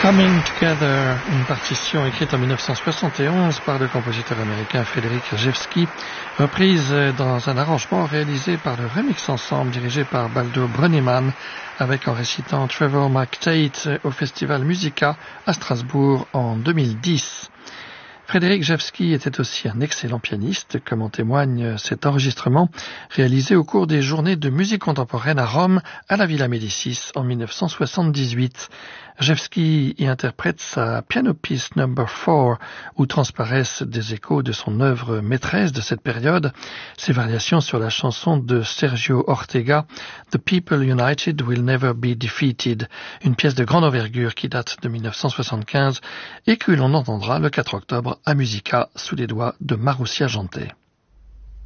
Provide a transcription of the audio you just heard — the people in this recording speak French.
Coming Together, une partition écrite en 1971 par le compositeur américain Frédéric Rzewski, reprise dans un arrangement réalisé par le Remix Ensemble dirigé par Baldur Brönnimann avec en récitant Trevor McTate au Festival Musica à Strasbourg en 2010. Frédéric Rzewski était aussi un excellent pianiste, comme en témoigne cet enregistrement réalisé au cours des journées de musique contemporaine à Rome, à la Villa Médicis en 1978. Rzewski y interprète sa Piano Piece No. 4, où transparaissent des échos de son œuvre maîtresse de cette période, ses variations sur la chanson de Sergio Ortega, The People United Will Never Be Defeated, une pièce de grande envergure qui date de 1975 et que l'on entendra le 4 octobre à Musica sous les doigts de Marussia Janté.